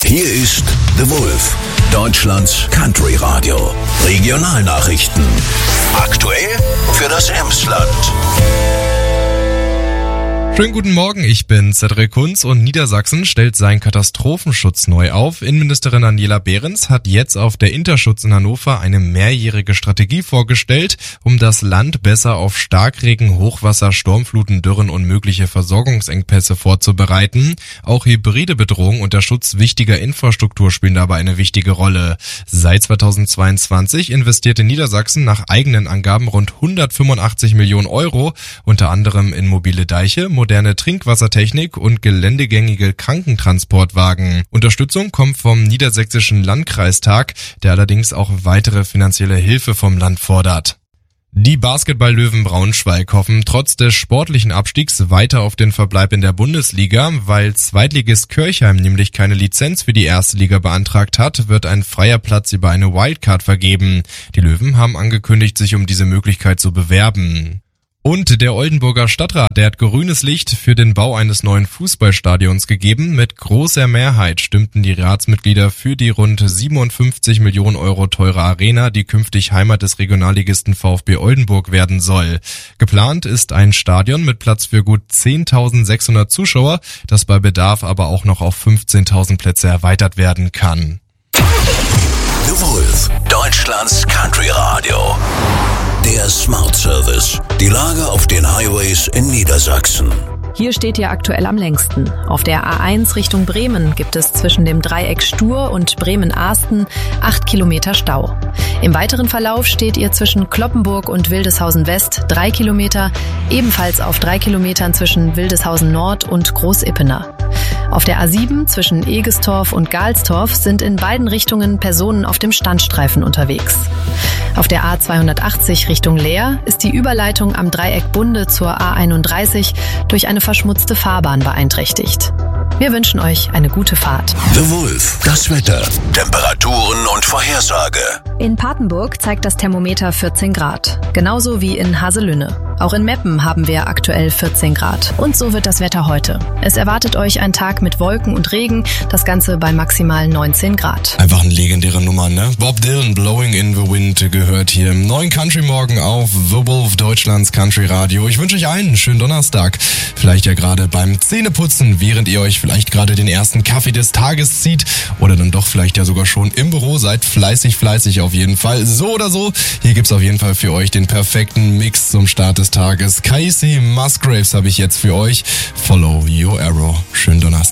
Hier ist The Wolf, Deutschlands Country Radio. Regionalnachrichten. Aktuell für das Emsland. Schönen guten Morgen, ich bin Cedric Kunz und Niedersachsen stellt seinen Katastrophenschutz neu auf. Innenministerin Daniela Behrens hat jetzt auf der Interschutz in Hannover eine mehrjährige Strategie vorgestellt, um das Land besser auf Starkregen, Hochwasser, Sturmfluten, Dürren und mögliche Versorgungsengpässe vorzubereiten. Auch hybride Bedrohungen und der Schutz wichtiger Infrastruktur spielen dabei eine wichtige Rolle. Seit 2022 investierte Niedersachsen nach eigenen Angaben rund 185 Millionen Euro, unter anderem in mobile Deiche, moderne Trinkwassertechnik und geländegängige Krankentransportwagen. Unterstützung kommt vom Niedersächsischen Landkreistag, der allerdings auch weitere finanzielle Hilfe vom Land fordert. Die Basketball-Löwen Braunschweig hoffen trotz des sportlichen Abstiegs weiter auf den Verbleib in der Bundesliga. Weil Zweitligist Kirchheim nämlich keine Lizenz für die erste Liga beantragt hat, wird ein freier Platz über eine Wildcard vergeben. Die Löwen haben angekündigt, sich um diese Möglichkeit zu bewerben. Und der Oldenburger Stadtrat, der hat grünes Licht für den Bau eines neuen Fußballstadions gegeben. Mit großer Mehrheit stimmten die Ratsmitglieder für die rund 57 Millionen Euro teure Arena, die künftig Heimat des Regionalligisten VfB Oldenburg werden soll. Geplant ist ein Stadion mit Platz für gut 10.600 Zuschauer, das bei Bedarf aber auch noch auf 15.000 Plätze erweitert werden kann. The Wolf, Deutschlands Country Radio. Der Smart Service. Die Lage auf den Highways in Niedersachsen. Hier steht ihr aktuell am längsten. Auf der A1 Richtung Bremen gibt es zwischen dem Dreieck Stur und Bremen-Ahsten 8 Kilometer Stau. Im weiteren Verlauf steht ihr zwischen Cloppenburg und Wildeshausen West 3 Kilometer, ebenfalls auf 3 Kilometern zwischen Wildeshausen Nord und Großippener. Auf der A7 zwischen Egestorf und Galstorf sind in beiden Richtungen Personen auf dem Standstreifen unterwegs. Auf der A280 Richtung Leer ist die Überleitung am Dreieck Bunde zur A31 durch eine verschmutzte Fahrbahn beeinträchtigt. Wir wünschen euch eine gute Fahrt. The Wolf, das Wetter, Temperaturen und Vorhersage. In Papenburg zeigt das Thermometer 14 Grad, genauso wie in Haselünne. Auch in Meppen haben wir aktuell 14 Grad. Und so wird das Wetter heute. Es erwartet euch ein Tag mit Wolken und Regen, das Ganze bei maximal 19 Grad. Einfach eine legendäre Nummer, ne? Bob Dylan, Blowing in the Wind, gehört hier im neuen Country Morgen auf The Wolf, Deutschlands Country Radio. Ich wünsche euch einen schönen Donnerstag. Vielleicht ja gerade beim Zähneputzen, während ihr euch vielleicht gerade den ersten Kaffee des Tages zieht oder dann doch vielleicht ja sogar schon im Büro seid. Fleißig auf jeden Fall. So oder so, hier gibt's auf jeden Fall für euch den perfekten Mix zum Start des Tages. Casey Musgraves habe ich jetzt für euch. Follow your arrow. Schönen Donnerstag.